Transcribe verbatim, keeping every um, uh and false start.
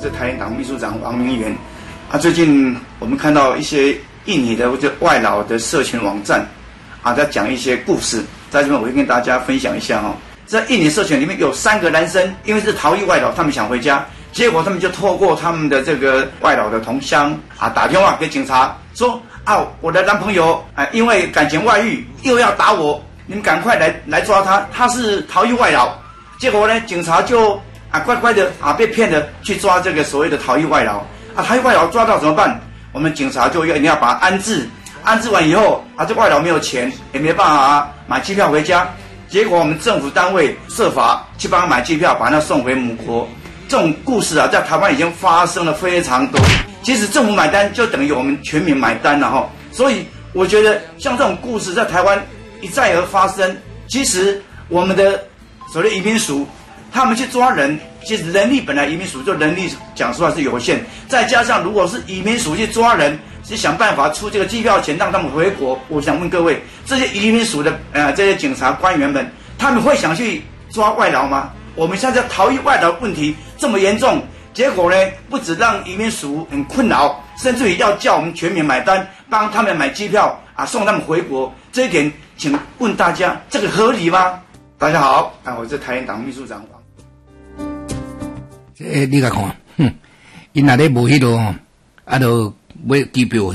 是台联党秘书长王明元。啊，最近我们看到一些印尼的或者外劳的社群网站，啊，在讲一些故事，在这边我会跟大家分享一下哈、哦。在印尼社群里面有三个男生，因为是逃逸外劳，他们想回家，结果他们就透过他们的这个外劳的同乡啊，打电话给警察说啊，我的男朋友啊，因为感情外遇又要打我，你们赶快来来抓他，他是逃逸外劳。结果呢，警察就啊乖乖的啊被骗的去抓这个所谓的逃逸外劳啊，逃逸外劳抓到怎么办？我们警察就要一定要把他安置，安置完以后啊，这外劳没有钱，也没办法买机票回家。结果我们政府单位设法去帮他买机票，把他送回母国。这种故事啊，在台湾已经发生了非常多。其实政府买单就等于我们全民买单了哈。所以我觉得像这种故事在台湾一再而发生。其实我们的所谓移民署，他们去抓人，其实人力本来移民署就人力讲实话是有限，再加上如果是移民署去抓人，是想办法出这个机票钱让他们回国。我想问各位，这些移民署的呃这些警察官员们，他们会想去抓外劳吗？我们现在逃逸外劳问题这么严重，结果呢，不止让移民署很困扰，甚至于要叫我们全民买单，帮他们买机票啊，送他们回国。这一点，请问大家，这个合理吗？大家好，啊，我是台联党秘书长王。 诶，你甲看，哼，因若咧无迄落，啊，就买机票。